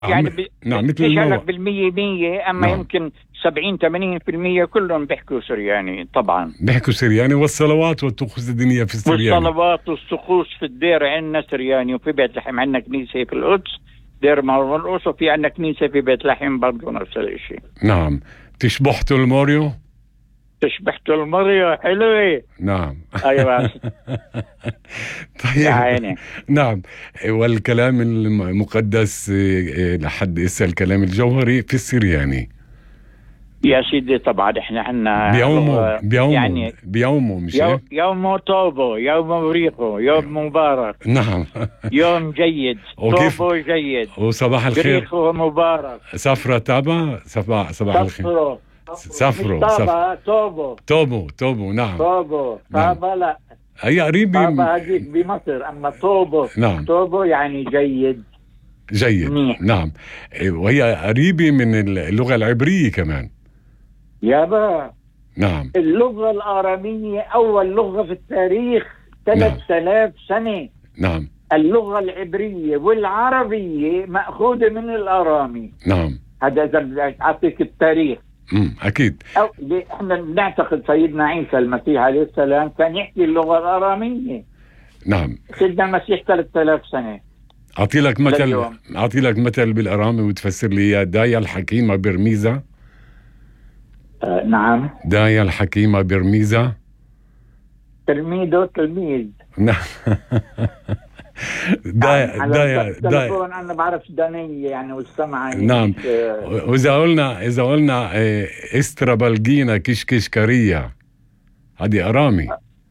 يعني نعم مثل مش الموضوع. لك بالمية مية، أما نعم. يمكن 70-80% كلهم بيحكوا سرياني طبعا. بيحكوا سرياني، والصلوات والطقوس الدينية في السرياني. والصلوات والطقوس في الدير عندنا سرياني، وفي بيت لحم عندنا كنيسة في القدس دير مرقس، وفي عندنا كنيسة في بيت لحم برضه نفس الشيء. نعم. تشبحتوا الموريو؟ تشبحتوا المرية حلوة. نعم. أيوة. يا طيب. عيني. نعم. والكلام المقدس لحد هسه الكلام الجوهري في السرياني. يا سيدي طبعا احنا عنا بيوموا مش هيك؟ يوم توبو، يوم بريقو، يوم مبارك. نعم. يوم جيد. توبو جيد، وصباح الخير. بريقو مبارك. سفرة تابا، صباح الخير. سفرو. توبو. نعم. توبو تابا لا، هي قريبة. تابا هذيك بمصر، أما توبو. نعم. توبو يعني جيد. منيح. نعم. وهي قريبة من اللغة العبرية كمان. يابا. نعم. اللغة الآرامية أول لغة في التاريخ 3000 سنة. نعم. اللغة العبرية والعربية مأخوذة من الآرامي. نعم. هذا إذا أعطيك التاريخ. أكيد. إحنا نعتقد سيدنا عيسى المسيح عليه السلام كان يحكي اللغة الآرامية. نعم. سيدنا المسيح 3000 سنة. أعطي لك مثل بالآرامي وتفسر لي إياه. دايا الحكيمة برميزة. نعم. دايا الحكيمة برميزة. تلميذ. نعم. دايا أنا بعرف دانية يعني والسمعة. نعم. وإذا قلنا استرابلجينا كشكشكرية، هذه أرامي.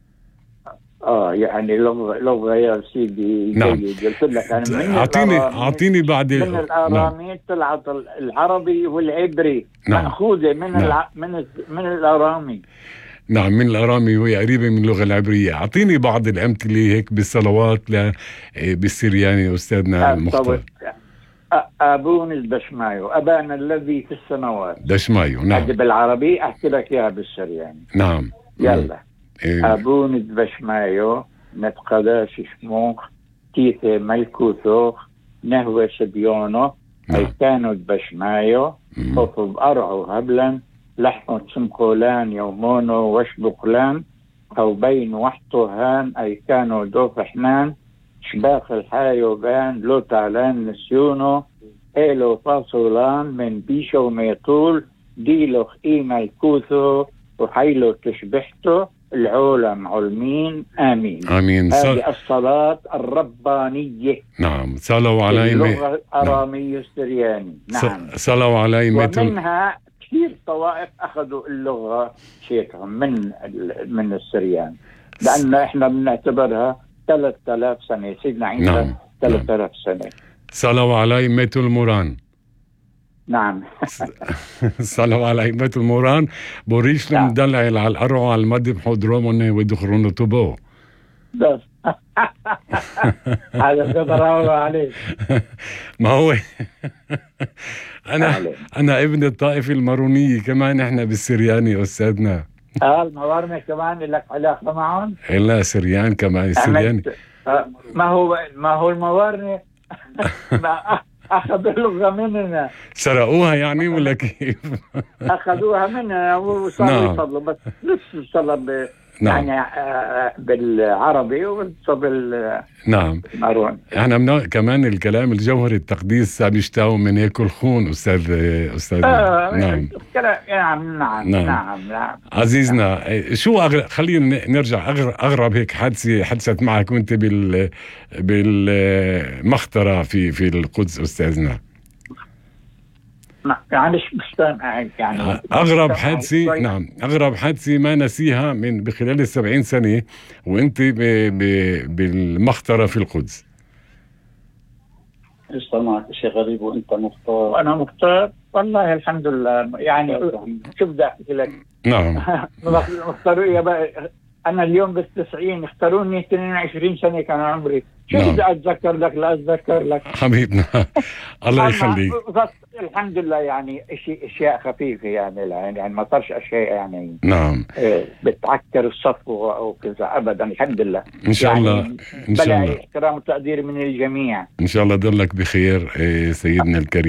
يعني لغة يا سيدي. نعم. قلت لك أنا أعطيني بعد من الآرامي طلعت العربي والعبري. نعم. مأخوذة من الآرامي. نعم، من الآرامي، وهي قريبة من اللغة العبرية. أعطيني بعض الأمثلة هيك بالصلوات بالسرياني أستاذنا المختار. أبون دشمايو، أبانا الذي في السماوات. دشمايو. نعم. هذه بالعربي أحكي لك إياها بالسرياني. نعم. يلا. أبون دشمايو نتقداش شموخ تيثي ملكوثوخ نهوى سبيونو. أي كانوا دبشمايو خطب أرعو هبلا لحمو تسمقولان يومونو وشبقلان أو بين وحطوهان. أي كانوا دوفحنان شباخ الحايو بان لو تعلان نسيونو إيلو فاصولان من بيشو ميطول ديلوخ إيما الكوثو وحيلو تشبحتو العولم علمين. آمين. هذه الصلاة الربانية. نعم. صلوا علي اللغة الآرامية السرياني. نعم. صلوا علي. ومنها كثير طوائف أخذوا اللغة شيخهم من السريان، لأن إحنا بنعتبرها 3000 سنة. سيدنا عيسى. نعم. 3000 سنة. صلوا علي ميتو الموران. نعم. صلوا على ميت الموران بوريش لهم دلع على الأرعو على المدب حضرهم ويدخلون طبو. بس هذا خبر عليه. ما هو أنا ابن الطائفة المارونية كمان. إحنا بالسرياني أستاذنا. الموارنة كمان لك علاقة معهم؟ لا، سريان كمان. السرياني ما هو الموارنة أخذوا اللغة مننا. سرقوها يعني ولا كيف؟ أخذوها مننا وصاروا يصلوا، بس لسه صلوا يعني بالعربي وصلوا نعم. بالمارون. احنا كمان الكلام الجوهري التقديس بيشتاو من ياكل خون أستاذ. نعم. نعم. عزيزنا، شو خلينا نرجع أغرب هيك حدثت معك وانت بالمخترة في القدس أستاذنا. يعني يعني أغرب حادثة. نعم. أغرب حادثة ما نسيها بخلال 70 سنة وانت بالمخترة في القدس. ايش صار معك شيء غريب وانت مختار؟ وانا مختار والله الحمد لله. يعني شو بدي احكي لك. نعم. مختارية بقى أنا اليوم بال90 اختاروني 22 سنة كان عمري. شو بدي أتذكر لك؟ لا أتذكر لك حبيبنا. الله يخليك. الحمد لله يعني أشياء خفيفة يعني ما صارش أشياء يعني نعم بتعكر الصف أو كذا أبدا. الحمد لله إن شاء الله. يعني إن شاء الله بلا احترام وتقدير من الجميع. إن شاء الله ضلك بخير سيدنا الكريم.